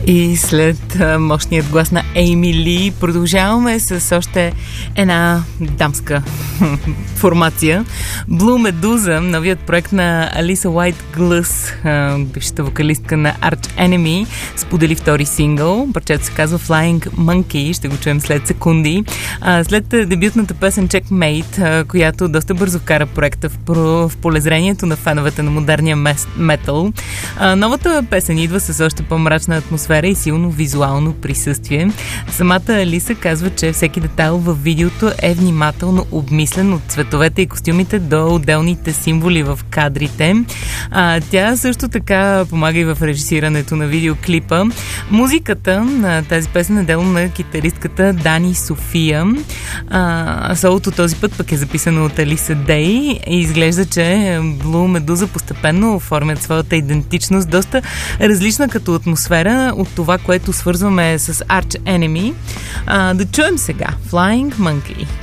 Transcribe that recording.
И след мощният глас на Ейми Ли продължаваме с още една дамска формация. Blue Medusa, новият проект на Алиса Уайт Глъс, бившата вокалистка на Arch Enemy, сподели втори сингъл. Парчето се казва Flying Monkey, ще го чуем след секунди. След дебютната песен Checkmate, която доста бързо вкара проекта в полезрението на феновете на модерния метал, новата песен идва с още по-мрачна атмосфера и силно визуално присъствие. Самата Алиса казва, че всеки детайл във видеото е внимателно обмислен, от цветовете и костюмите до отделните символи в кадрите. Тя също така помага и в режисирането на видеоклипа. Музиката на тази песен е дело на китаристката Дани София. Солото този път пък е записано от Алиса Дей и изглежда, че Blue Medusa постепенно оформят своята идентичност, доста различна като атмосфера от това, което свързваме с Arch Enemy. Да чуем сега Flying Monkey.